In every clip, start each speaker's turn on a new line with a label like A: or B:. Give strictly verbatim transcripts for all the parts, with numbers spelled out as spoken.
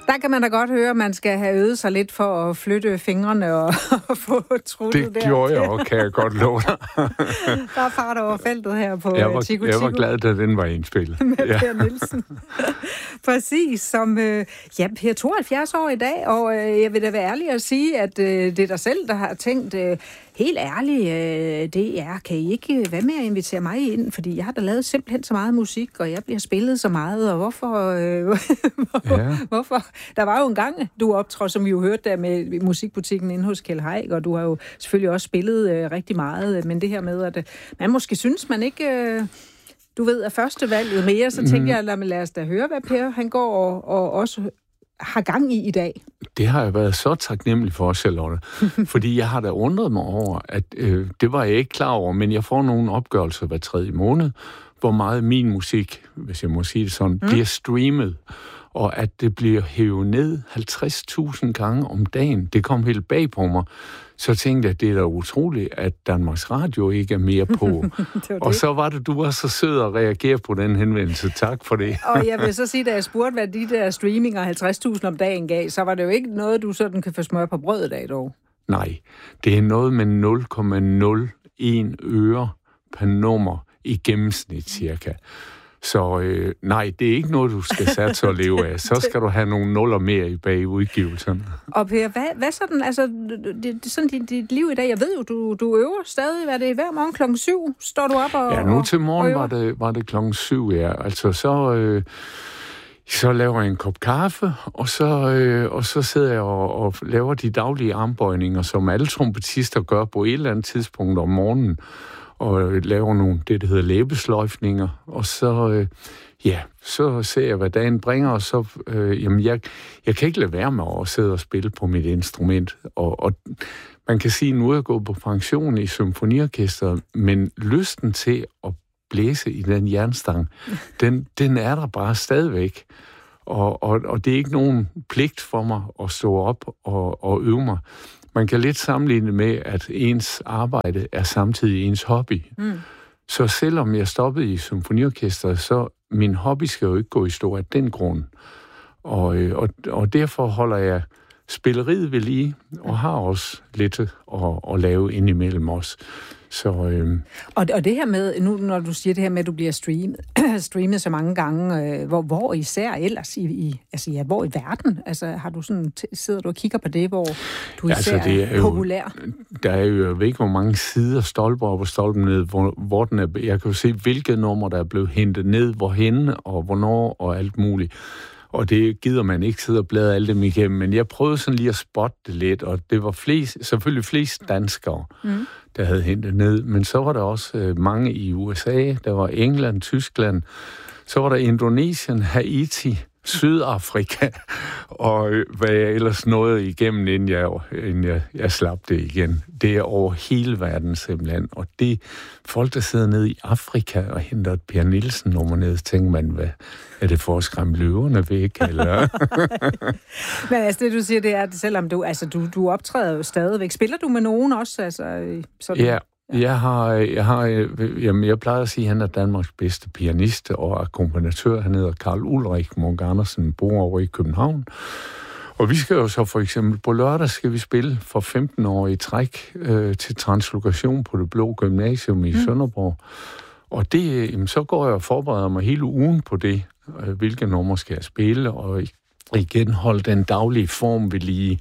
A: Der kan man da godt høre, at man skal have øvet sig lidt for at flytte fingrene og, og få truttet der.
B: Det gjorde jeg også, kan jeg godt love dig.
A: Der er fart over feltet her på
B: jeg var,
A: Tico
B: Jeg
A: Tico.
B: var glad, da den var indspillet.
A: Med
B: ja.
A: Per Nielsen. Præcis, som øh, ja, Per tooghalvfjerds år i dag, og øh, jeg vil da være ærlig at sige, at øh, det er dig selv, der har tænkt, øh, helt ærligt, øh, det er, kan I ikke være med at invitere mig ind, fordi jeg har da lavet simpelthen så meget musik, og jeg bliver spillet så meget, og hvorfor, øh, hvorfor, ja. hvorfor? Der var jo en gang, du optrådte, som vi jo hørte der med musikbutikken inde hos Kjeld Haik, og du har jo selvfølgelig også spillet øh, rigtig meget, men det her med, at øh, man måske synes, man ikke... Øh, du ved, at første valget mere, så tænker mm. jeg, lad, lad os da høre, hvad Per han går og, og også har gang i i dag.
B: Det har jeg været så taknemmelig for, Charlotte. Fordi jeg har da undret mig over, at øh, det var jeg ikke klar over, men jeg får nogle opgørelser hver tredje måned, hvor meget min musik, hvis jeg må sige det sådan, mm. bliver streamet, og at det bliver hævet ned halvtreds tusind gange om dagen. Det kom helt bag på mig. Så tænkte jeg, det er da utroligt, at Danmarks Radio ikke er mere på. Og så var det, du var så sød at reagere på den henvendelse. Tak for det.
A: Og jeg vil så sige, da jeg spurgte, hvad de der streaminger halvtreds tusind om dagen gav, så var det jo ikke noget, du sådan kan få smør på brødet af dog.
B: Nej, det er noget med nul komma nul en øre per nummer i gennemsnit cirka. Så øh, nej, det er ikke noget, du skal satse og leve af. Så skal du have nogle nuller mere i bag udgivelserne.
A: Og Per, hvad, hvad sådan, altså, det, sådan dit, dit liv i dag? Jeg ved jo, du, du øver stadig, hvad det er hver morgen klokken syv, står du op og
B: Ja, nu til morgen
A: og
B: var det, var det klokken syv, ja. Altså, så... Øh, Så laver jeg en kop kaffe, og så, øh, og så sidder jeg og, og laver de daglige armbøjninger, som alle trompetister gør på et eller andet tidspunkt om morgenen, og laver nogle, det, der hedder læbesløjfninger, og så, øh, ja, så ser jeg, hvad dagen bringer, og så, øh, jamen, jeg, jeg kan ikke lade være med at sidde og spille på mit instrument, og, og man kan sige, nu er jeg gået på pension i symfoniorkestret, men lysten til at blæse i den jernstang, den, den er der bare stadigvæk. Og, og, og det er ikke nogen pligt for mig at stå op og, og øve mig. Man kan lidt sammenligne med, at ens arbejde er samtidig ens hobby. Mm. Så selvom jeg stoppede i symfoniorkestret, så min hobby skal jo ikke gå i stå af den grund. Og, og, og derfor holder jeg spilleriet ved lige, og har også lidt at, at lave indimellem os. Så, øhm.
A: og, og det her med, nu når du siger det her med, at du bliver streamet, streamet så mange gange, øh, hvor, hvor især ellers i, i, altså ja, hvor i verden? Altså har du sådan, sidder du og kigger på det, hvor du især altså, det er, er populær?
B: Jo, der er jo, jeg ved ikke, hvor mange sider, stolper op og stolper ned, hvor, hvor den er, jeg kan jo se, hvilke numre, der er blevet hentet ned, hvorhen og hvornår og alt muligt. Og det gider man ikke sidde og bladre alle dem igennem, men jeg prøvede sådan lige at spotte det lidt, og det var flest, selvfølgelig flest danskere, mm. der havde hentet ned, men så var der også øh, mange i U S A, der var England, Tyskland, så var der Indonesien, Haiti, Sydafrika, og øh, hvad jeg ellers nåede igennem, inden jeg, inden jeg, jeg slap det igen. Det er over hele verden simpelthen, og det folk, der sidder nede i Afrika og henter et Per Nielsen-nummer ned, tænker man, hvad er det for at skræmme løverne væk, eller?
A: Men altså, det du siger, det er, at selvom du, altså, du, du optræder jo stadigvæk. Spiller du med nogen også? Altså, sådan?
B: Ja. Jeg har, jeg har, jamen jeg plejer at sige, at han er Danmarks bedste pianist og akkompagnatør. Han hedder Karl Ulrik Munk Andersen, bor over i København. Og vi skal jo så for eksempel på lørdag skal vi spille for femten år i træk øh, til translokation på Det Blå Gymnasium i mm. Sønderborg. Og det, jamen, så går jeg og forbereder mig hele ugen på det, øh, hvilke numre skal jeg spille, og igen holde den daglige form ved lige.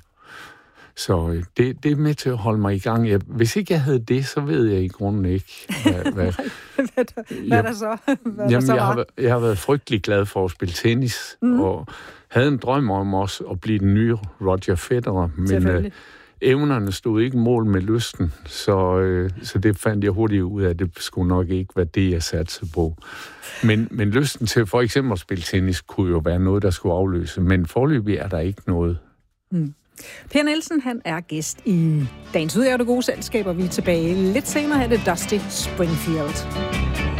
B: Så det, det er med til at holde mig i gang. Jeg, hvis ikke jeg havde det, så ved jeg i grunden ikke, hvad... hvad,
A: hvad, hvad er der så? Hvad
B: jamen,
A: så
B: jeg, har, jeg har været frygtelig glad for at spille tennis, mm. og havde en drøm om også at blive den nye Roger Federer, men øh, evnerne stod ikke mål med lysten, så, øh, så det fandt jeg hurtigt ud af, at det skulle nok ikke være det, jeg satte på. Men, men lysten til for eksempel at spille tennis kunne jo være noget, der skulle afløse, men foreløbig er der ikke noget.
A: Mm. Per Nielsen, han er gæst i dagens udgave af Det Gode Selskab, og vi er tilbage lidt senere her, det Dusty Springfield.